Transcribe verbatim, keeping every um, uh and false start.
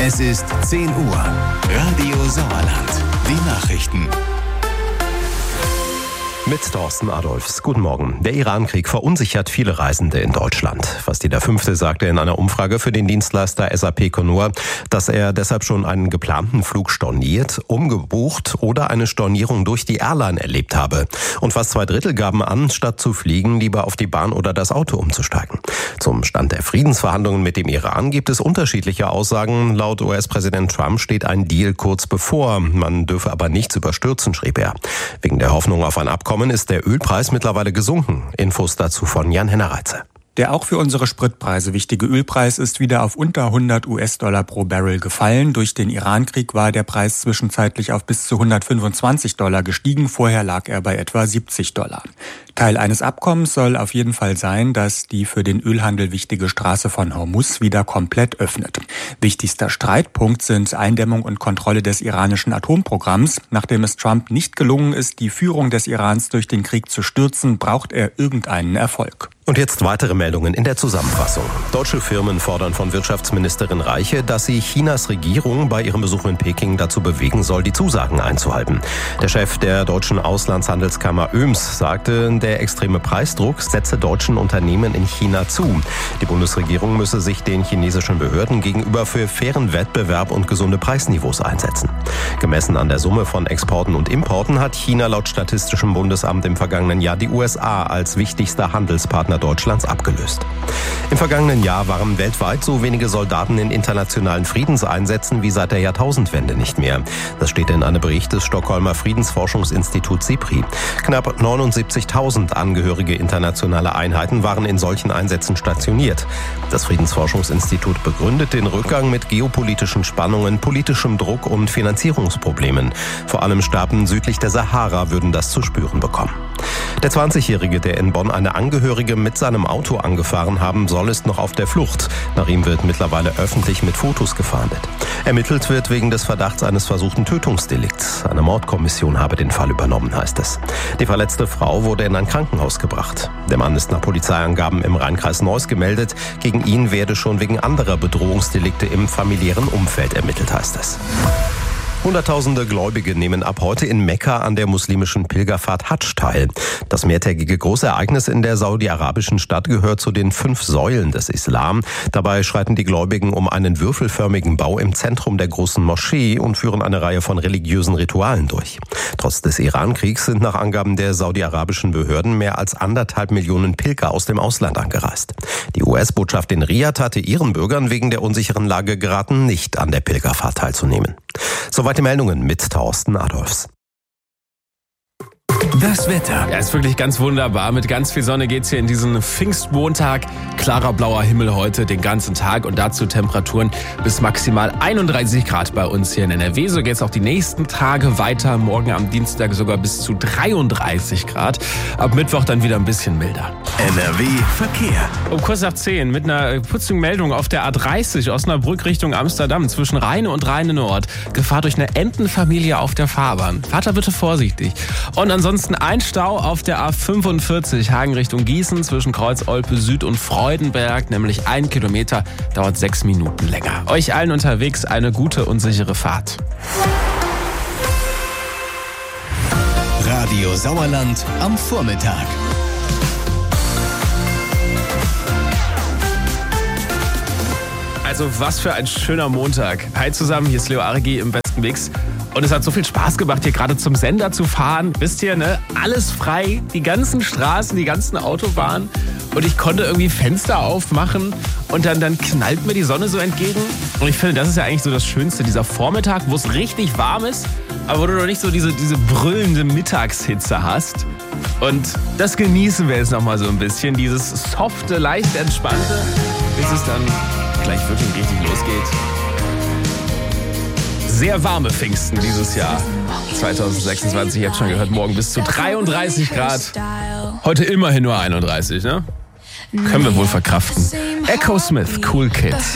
Es ist zehn Uhr. Radio Sauerland. Die Nachrichten. Mit Thorsten Adolfs. Guten Morgen. Der Iran-Krieg verunsichert viele Reisende in Deutschland. Fast jeder Fünfte sagte in einer Umfrage für den Dienstleister S A P Conur, dass er deshalb schon einen geplanten Flug storniert, umgebucht oder eine Stornierung durch die Airline erlebt habe. Und fast zwei Drittel gaben an, statt zu fliegen, lieber auf die Bahn oder das Auto umzusteigen. Zum Stand der Friedensverhandlungen mit dem Iran gibt es unterschiedliche Aussagen. Laut U S-Präsident Trump steht ein Deal kurz bevor. Man dürfe aber nichts überstürzen, schrieb er. Wegen der Hoffnung auf ein Abkommen ist der Ölpreis mittlerweile gesunken. Infos dazu von Jan Hennereitze. Der auch für unsere Spritpreise wichtige Ölpreis ist wieder auf unter hundert US-Dollar pro Barrel gefallen. Durch den Iran-Krieg war der Preis zwischenzeitlich auf bis zu hundertfünfundzwanzig Dollar gestiegen. Vorher lag er bei etwa siebzig Dollar. Teil eines Abkommens soll auf jeden Fall sein, dass die für den Ölhandel wichtige Straße von Hormuz wieder komplett öffnet. Wichtigster Streitpunkt sind Eindämmung und Kontrolle des iranischen Atomprogramms. Nachdem es Trump nicht gelungen ist, die Führung des Irans durch den Krieg zu stürzen, braucht er irgendeinen Erfolg. Und jetzt weitere Meldungen in der Zusammenfassung. Deutsche Firmen fordern von Wirtschaftsministerin Reiche, dass sie Chinas Regierung bei ihrem Besuch in Peking dazu bewegen soll, die Zusagen einzuhalten. Der Chef der deutschen Auslandshandelskammer Öms sagte, der extreme Preisdruck setze deutschen Unternehmen in China zu. Die Bundesregierung müsse sich den chinesischen Behörden gegenüber für fairen Wettbewerb und gesunde Preisniveaus einsetzen. Gemessen an der Summe von Exporten und Importen hat China laut Statistischem Bundesamt im vergangenen Jahr die U S A als wichtigster Handelspartner Deutschlands abgelöst. Im vergangenen Jahr waren weltweit so wenige Soldaten in internationalen Friedenseinsätzen wie seit der Jahrtausendwende nicht mehr. Das steht in einem Bericht des Stockholmer Friedensforschungsinstituts SIPRI. Knapp neunundsiebzigtausend Angehörige internationaler Einheiten waren in solchen Einsätzen stationiert. Das Friedensforschungsinstitut begründet den Rückgang mit geopolitischen Spannungen, politischem Druck und Finanzierungsproblemen. Vor allem Staaten südlich der Sahara würden das zu spüren bekommen. Der zwanzigjährige, der in Bonn eine Angehörige mit seinem Auto angefahren haben soll, ist noch auf der Flucht. Nach ihm wird mittlerweile öffentlich mit Fotos gefahndet. Ermittelt wird wegen des Verdachts eines versuchten Tötungsdelikts. Eine Mordkommission habe den Fall übernommen, heißt es. Die verletzte Frau wurde in ein Krankenhaus gebracht. Der Mann ist nach Polizeiangaben im Rheinkreis Neuss gemeldet. Gegen ihn werde schon wegen anderer Bedrohungsdelikte im familiären Umfeld ermittelt, heißt es. Hunderttausende Gläubige nehmen ab heute in Mekka an der muslimischen Pilgerfahrt Hadsch teil. Das mehrtägige Großereignis in der saudi-arabischen Stadt gehört zu den fünf Säulen des Islam. Dabei schreiten die Gläubigen um einen würfelförmigen Bau im Zentrum der großen Moschee und führen eine Reihe von religiösen Ritualen durch. Trotz des Iran-Kriegs sind nach Angaben der saudi-arabischen Behörden mehr als anderthalb Millionen Pilger aus dem Ausland angereist. Die U S-Botschaft in Riad hatte ihren Bürgern wegen der unsicheren Lage geraten, nicht an der Pilgerfahrt teilzunehmen. Soweit die Meldungen mit Thorsten Adolfs. Das Wetter. Ja, ist wirklich ganz wunderbar. Mit ganz viel Sonne geht's hier in diesen Pfingstmontag. Klarer blauer Himmel heute den ganzen Tag und dazu Temperaturen bis maximal einunddreißig Grad bei uns hier in N R W. So geht's auch die nächsten Tage weiter. Morgen am Dienstag sogar bis zu dreiunddreißig Grad. Ab Mittwoch dann wieder ein bisschen milder. N R W Verkehr. Um kurz nach zehn mit einer putzigen Meldung auf der A dreißig Osnabrück Richtung Amsterdam zwischen Rheine und Rheine Nord. Gefahr durch eine Entenfamilie auf der Fahrbahn. Fahrt da bitte vorsichtig. Und ansonsten ein Stau auf der A fünfundvierzig Hagen Richtung Gießen zwischen Kreuz Olpe Süd und Freudenberg, nämlich ein Kilometer, dauert sechs Minuten länger. Euch allen unterwegs eine gute und sichere Fahrt. Radio Sauerland am Vormittag. Also was für ein schöner Montag. Hi zusammen, hier ist Leo Argi im besten Mix. Und es hat so viel Spaß gemacht, hier gerade zum Sender zu fahren. Wisst ihr, ne? Alles frei, die ganzen Straßen, die ganzen Autobahnen. Und ich konnte irgendwie Fenster aufmachen und dann, dann knallt mir die Sonne so entgegen. Und ich finde, das ist ja eigentlich so das Schönste, dieser Vormittag, wo es richtig warm ist, aber wo du noch nicht so diese, diese brüllende Mittagshitze hast. Und das genießen wir jetzt nochmal so ein bisschen, dieses softe, leicht entspannte, bis es dann gleich wirklich richtig losgeht. Sehr warme Pfingsten dieses Jahr. zweitausendsechsundzwanzig, ihr habt schon gehört, morgen bis zu dreiunddreißig Grad. Heute immerhin nur einunddreißig, ne? Können wir wohl verkraften. Echo Smith, Cool Kids.